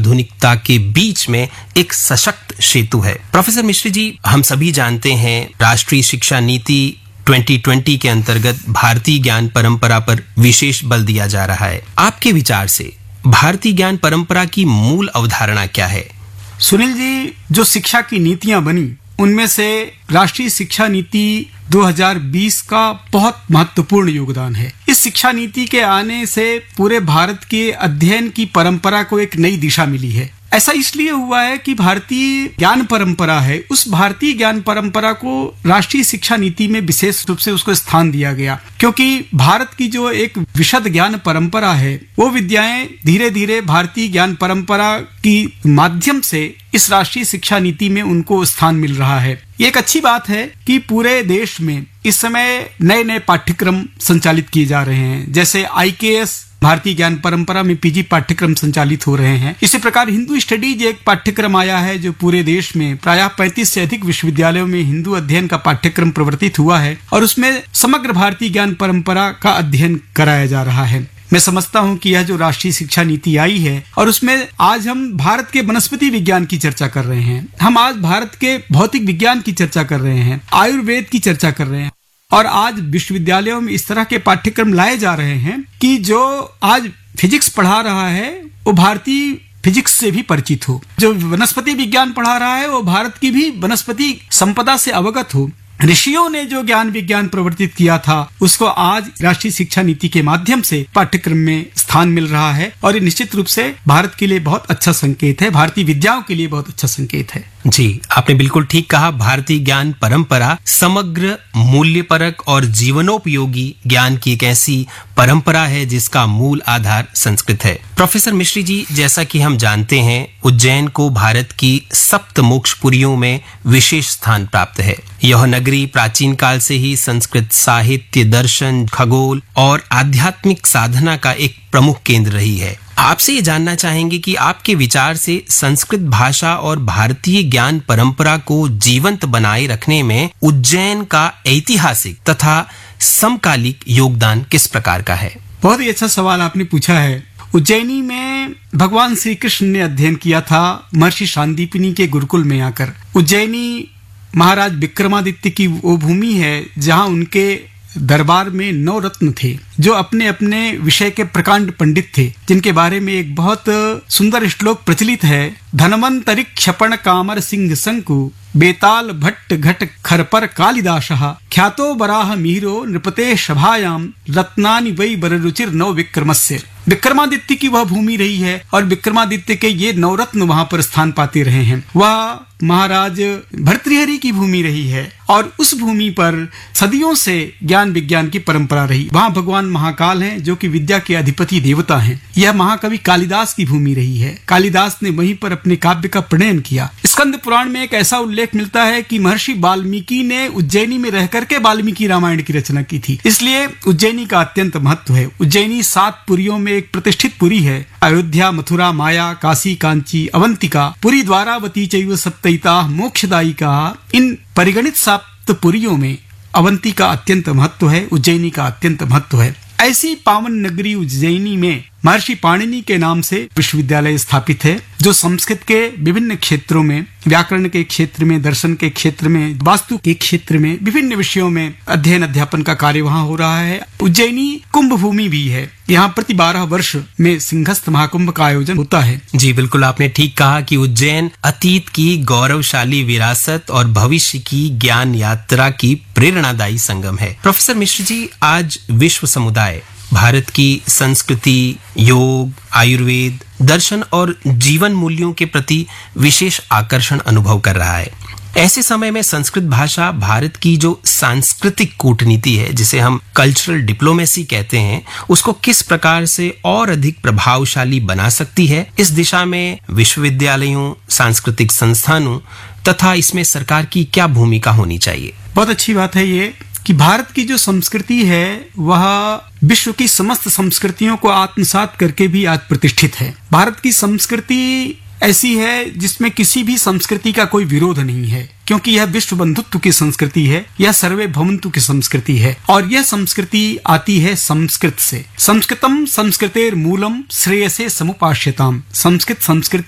आधुनिकता के बीच में एक सशक्त सेतु है। प्रोफेसर मिश्र जी, हम सभी जानते हैं राष्ट्रीय शिक्षा नीति 2020 के अंतर्गत भारतीय ज्ञान परंपरा पर विशेष बल दिया जा रहा है। आपके विचार से भारतीय ज्ञान परंपरा की मूल अवधारणा क्या है? सुनील जी, जो शिक्षा की नीतियां बनी उनमें से राष्ट्रीय शिक्षा नीति 2020 का बहुत महत्वपूर्ण योगदान है। इस शिक्षा नीति के आने से पूरे भारत के अध्ययन की परंपरा को एक नई दिशा मिली है। ऐसा इसलिए हुआ है कि भारतीय ज्ञान परंपरा है, उस भारतीय ज्ञान परंपरा को राष्ट्रीय शिक्षा नीति में विशेष रूप से उसको स्थान दिया गया, क्योंकि भारत की जो एक विशद ज्ञान परंपरा है वो विद्याएं धीरे धीरे भारतीय ज्ञान परंपरा की माध्यम से इस राष्ट्रीय शिक्षा नीति में उनको स्थान मिल रहा है। ये एक अच्छी बात है कि पूरे देश में इस समय नए नए पाठ्यक्रम संचालित किए जा रहे हैं। जैसे IKS भारतीय ज्ञान परंपरा में PG पाठ्यक्रम संचालित हो रहे हैं। इसी प्रकार हिंदू स्टडीज एक पाठ्यक्रम आया है जो पूरे देश में प्रायः 35 से अधिक विश्वविद्यालयों में हिंदू अध्ययन का पाठ्यक्रम प्रवर्तित हुआ है और उसमें समग्र भारतीय ज्ञान परंपरा का अध्ययन कराया जा रहा है। मैं समझता हूं कि यह जो राष्ट्रीय शिक्षा नीति आई है और उसमें आज हम भारत के वनस्पति विज्ञान की चर्चा कर रहे हैं, हम आज भारत के भौतिक विज्ञान की चर्चा कर रहे हैं, आयुर्वेद की चर्चा कर रहे हैं और आज विश्वविद्यालयों में इस तरह के पाठ्यक्रम लाए जा रहे हैं कि जो आज फिजिक्स पढ़ा रहा है वो भारतीय फिजिक्स से भी परिचित हो, जो वनस्पति विज्ञान पढ़ा रहा है वो भारत की भी वनस्पति संपदा से अवगत हो। ऋषियों ने जो ज्ञान विज्ञान प्रवर्तित किया था उसको आज राष्ट्रीय शिक्षा नीति के माध्यम से पाठ्यक्रम में स्थान मिल रहा है और ये निश्चित रूप से भारत के लिए बहुत अच्छा संकेत है, भारतीय विद्याओं के लिए बहुत अच्छा संकेत है। जी, आपने बिल्कुल ठीक कहा। भारतीय ज्ञान परंपरा समग्र मूल्यपरक और जीवनोपयोगी ज्ञान की एक ऐसी परंपरा है जिसका मूल आधार संस्कृत है। प्रोफेसर मिश्री जी, जैसा कि हम जानते हैं उज्जैन को भारत की सप्त मोक्षपुरियों में विशेष स्थान प्राप्त है। यह नगरी प्राचीन काल से ही संस्कृत साहित्य, दर्शन, खगोल और आध्यात्मिक साधना का एक प्रमुख केंद्र रही है। आपसे ये जानना चाहेंगे कि आपके विचार से संस्कृत भाषा और भारतीय ज्ञान परंपरा को जीवंत बनाए रखने में उज्जैन का ऐतिहासिक तथा समकालिक योगदान किस प्रकार का है? बहुत ही अच्छा सवाल आपने पूछा है। उज्जैनी में भगवान श्री कृष्ण ने अध्ययन किया था महर्षि शांतिपनि के गुरुकुल में आकर। उज्जैनी महाराज विक्रमादित्य की वो भूमि है जहां उनके दरबार में 9 रत्न थे जो अपने अपने विषय के प्रकांड पंडित थे, जिनके बारे में एक बहुत सुंदर श्लोक प्रचलित है। धनवंतरि क्षपण कामर सिंह संकु बेताल भट्ट घट खरपर कालिदासः ख्यातो बराह मीरो नृपते सभायाम रत्नानि वै बररुचिर नव विक्रमस्य। विक्रमादित्य की वह भूमि रही है और विक्रमादित्य के ये 9 रत्न वहां पर स्थान पाते रहे हैं। वह महाराज भर्तृहरि की भूमि रही है और उस भूमि पर सदियों से ज्ञान विज्ञान की परंपरा रही। वहां भगवान महाकाल हैं जो कि विद्या के अधिपति देवता हैं। यह महाकवि कालिदास की भूमि रही है। कालिदास ने वहीं पर अपने काव्य का प्रणयन किया। स्कंद पुराण में एक ऐसा उल्लेख मिलता है कि महर्षि वाल्मीकि ने उज्जैनी में रह करके वाल्मीकि रामायण की रचना की थी। इसलिए उज्जैनी का अत्यंत महत्व है। उज्जैनी 7 पुरियों में एक प्रतिष्ठित पुरी है। अयोध्या, मथुरा, माया, काशी, कांची, अवंतिका, पुरी, द्वारावती चैव सप्तैता मोक्षदायिका। इन परिगणित 7 पुरियों में अवंती का अत्यंत महत्व है, उज्जैनी का अत्यंत महत्व है। ऐसी पावन नगरी उज्जैनी में महर्षि पाणिनि के नाम से विश्वविद्यालय स्थापित है जो संस्कृत के विभिन्न क्षेत्रों में, व्याकरण के क्षेत्र में, दर्शन के क्षेत्र में, वास्तु के क्षेत्र में, विभिन्न विषयों में अध्ययन अध्यापन का कार्य वहां हो रहा है। उज्जैनी कुंभ भूमि भी है। यहाँ प्रति 12 वर्ष में सिंहस्थ महाकुंभ का आयोजन होता है। जी बिल्कुल, आपने ठीक कहा कि उज्जैन अतीत की गौरवशाली विरासत और भविष्य की ज्ञान यात्रा की प्रेरणादायी संगम है। प्रोफेसर मिश्र जी, आज विश्व समुदाय भारत की संस्कृति, योग, आयुर्वेद, दर्शन और जीवन मूल्यों के प्रति विशेष आकर्षण अनुभव कर रहा है। ऐसे समय में संस्कृत भाषा भारत की जो सांस्कृतिक कूटनीति है, जिसे हम कल्चरल डिप्लोमेसी कहते हैं, उसको किस प्रकार से और अधिक प्रभावशाली बना सकती है? इस दिशा में विश्वविद्यालयों, सांस्कृतिक संस्थानों तथा इसमें सरकार की क्या भूमिका होनी चाहिए? बहुत अच्छी बात है ये कि भारत की जो संस्कृति है वह विश्व की समस्त संस्कृतियों को आत्मसात करके भी आज प्रतिष्ठित है। भारत की संस्कृति ऐसी है जिसमें किसी भी संस्कृति का कोई विरोध नहीं है, क्योंकि यह विश्व बंधुत्व की संस्कृति है, यह सर्वे भवन्तु की संस्कृति है और यह संस्कृति आती है संस्कृत से। संस्कृतम संस्कृतेर मूलम श्रेयसे समुपाश्यताम। संस्कृत संस्कृति